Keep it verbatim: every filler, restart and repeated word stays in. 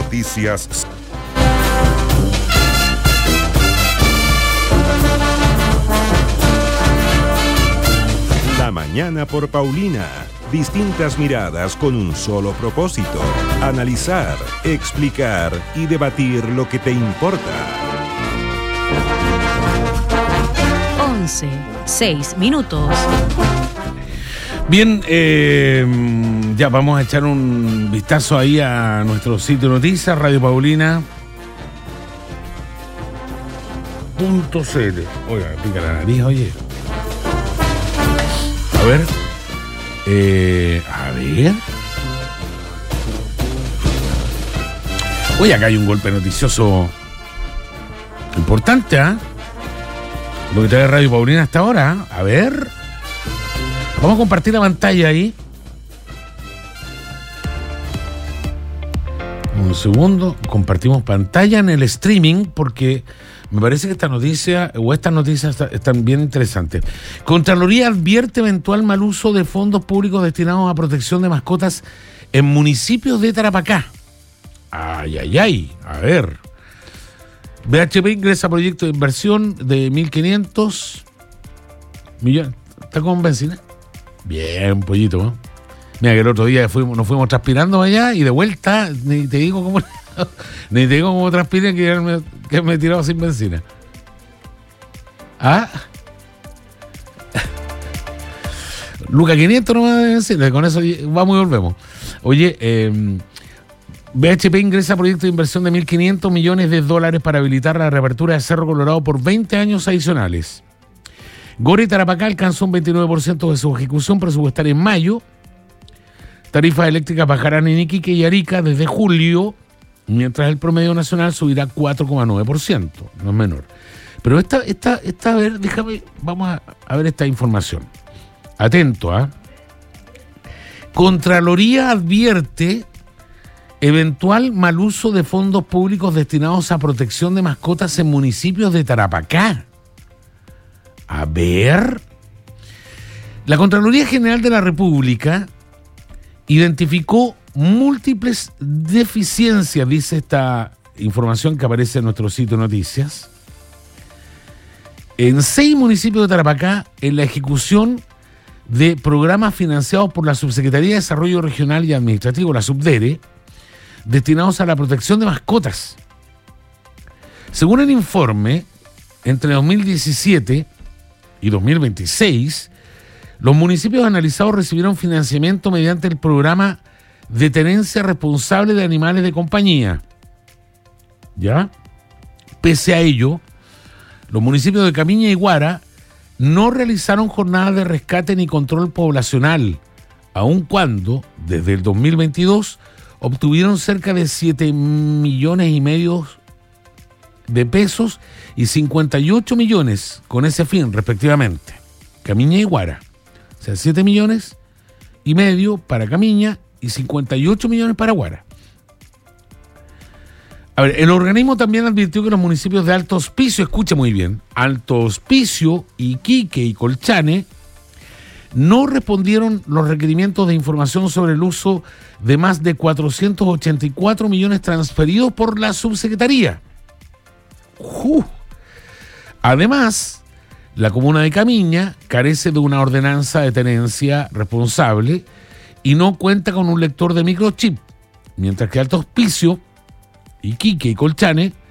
Noticias. La mañana por Paulina. Distintas miradas con un solo propósito: analizar, explicar y debatir lo que te importa. once, seis minutos. Bien, eh, ya vamos a echar un vistazo ahí a nuestro sitio de noticias, Radio Paulina punto c l. Oiga, me pica la nariz, oye. A ver. Eh, a ver. Oye, acá hay un golpe noticioso importante, ¿ah? ¿eh? Lo que trae Radio Paulina hasta ahora. A ver. Vamos a compartir la pantalla ahí. Un segundo. Compartimos pantalla en el streaming porque me parece que esta noticia o estas noticias están bien interesantes. Contraloría advierte eventual mal uso de fondos públicos destinados a protección de mascotas en municipios de Tarapacá. Ay, ay, ay. A ver. B H P ingresa a proyecto de inversión de mil quinientos millones. ¿Está con benzina? Bien, pollito, ¿no? Mira que el otro día fuimos, nos fuimos transpirando allá y de vuelta, ni te digo cómo, ni te digo cómo transpiré que me, que me he tirado sin benzina. ¿Ah? Luca quinientos nomás de benzina, con eso vamos y volvemos. Oye, eh, B H P ingresa a proyecto de inversión de mil quinientos millones de dólares para habilitar la reapertura de Cerro Colorado por veinte años adicionales. Gore Tarapacá alcanzó un veintinueve por ciento de su ejecución presupuestaria en mayo. Tarifas eléctricas bajarán en Iquique y Arica desde julio, mientras el promedio nacional subirá cuatro coma nueve por ciento, no es menor. Pero esta, esta, esta, a ver, déjame, vamos a, a ver esta información. Atento, ¿ah? ¿eh? Contraloría advierte eventual mal uso de fondos públicos destinados a protección de mascotas en municipios de Tarapacá. A ver. La Contraloría General de la República identificó múltiples deficiencias, dice esta información que aparece en nuestro sitio de noticias, en seis municipios de Tarapacá en la ejecución de programas financiados por la Subsecretaría de Desarrollo Regional y Administrativo, la SUBDERE, destinados a la protección de mascotas. Según el informe, entre dos mil diecisiete y dos mil veintiséis, los municipios analizados recibieron financiamiento mediante el programa de tenencia responsable de animales de compañía. ¿Ya? Pese a ello, los municipios de Camiña y Guara no realizaron jornadas de rescate ni control poblacional, aun cuando, desde el dos mil veintidós, obtuvieron cerca de siete millones y medio de pesos y cincuenta y ocho millones con ese fin, respectivamente. Camiña y Guara. O sea, siete millones y medio para Camiña y cincuenta y ocho millones para Guara. A ver, el organismo también advirtió que los municipios de Alto Hospicio, escuche muy bien, Alto Hospicio, Iquique y Colchane, no respondieron los requerimientos de información sobre el uso de más de cuatrocientos ochenta y cuatro millones transferidos por la subsecretaría. Uh. Además, la comuna de Camiña carece de una ordenanza de tenencia responsable y no cuenta con un lector de microchip, mientras que Alto Hospicio, Iquique y Colchane